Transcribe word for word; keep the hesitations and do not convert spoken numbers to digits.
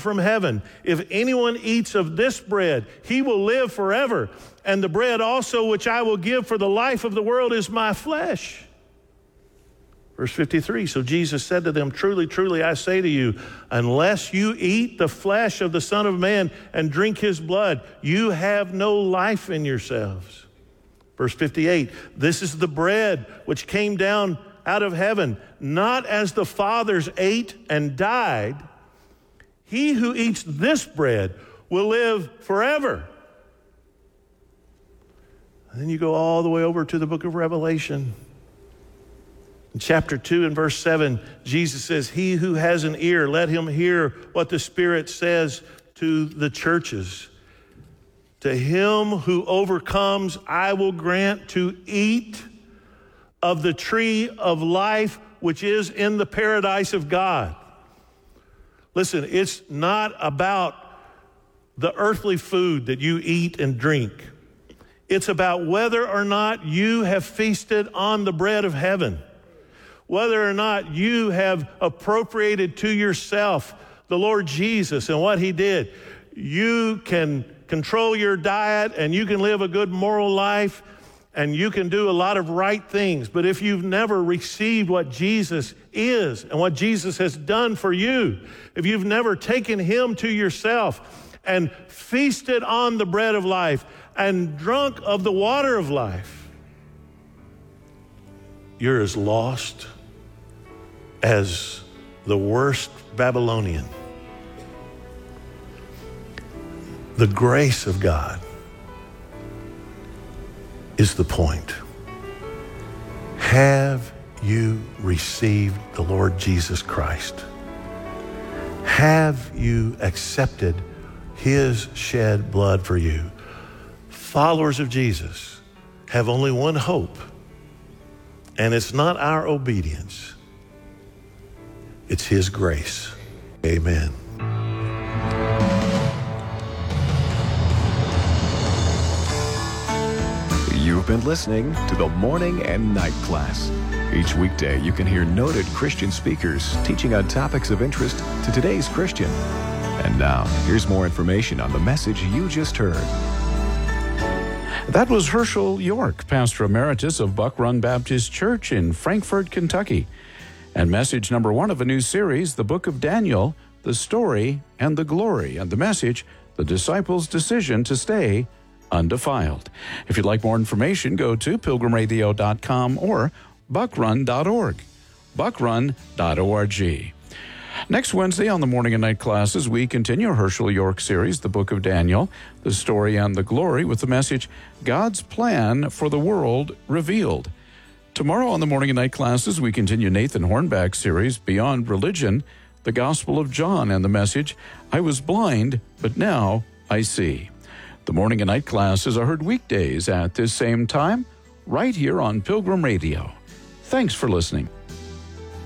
from heaven. If anyone eats of this bread, he will live forever. And the bread also which I will give for the life of the world is my flesh. Verse fifty-three, so Jesus said to them, truly, truly, I say to you, unless you eat the flesh of the Son of Man and drink his blood, you have no life in yourselves. Verse fifty-eight, this is the bread which came down out of heaven, not as the fathers ate and died. He who eats this bread will live forever. And then you go all the way over to the book of Revelation. In chapter two and verse seven, Jesus says, he who has an ear, let him hear what the Spirit says to the churches. To him who overcomes, I will grant to eat of the tree of life, which is in the paradise of God. Listen, it's not about the earthly food that you eat and drink. It's about whether or not you have feasted on the bread of heaven, whether or not you have appropriated to yourself the Lord Jesus and what he did. You can control your diet and you can live a good moral life and you can do a lot of right things. But if you've never received what Jesus is and what Jesus has done for you, if you've never taken him to yourself and feasted on the bread of life and drunk of the water of life, you're as lost as the worst Babylonian. The grace of God is the point. Have you received the Lord Jesus Christ? Have you accepted his shed blood for you? Followers of Jesus have only one hope, and it's not our obedience. It's his grace. Amen. You've been listening to the Morning and Night Class. Each weekday, you can hear noted Christian speakers teaching on topics of interest to today's Christian. And now, here's more information on the message you just heard. That was Herschel York, Pastor Emeritus of Buck Run Baptist Church in Frankfort, Kentucky. And message number one of a new series, the book of Daniel, the story and the glory. And the message, the disciples' decision to stay undefiled. If you'd like more information, go to pilgrim radio dot com or buck run dot org. buck run dot org. Next Wednesday on the Morning and Night Classes, we continue Herschel York series, the book of Daniel, the story and the glory, with the message, God's plan for the world revealed. Tomorrow on the Morning and Night Classes, we continue Nathan Hornback's series, Beyond Religion, the Gospel of John, and the message, I was blind, but now I see. The Morning and Night Classes are heard weekdays at this same time, right here on Pilgrim Radio. Thanks for listening.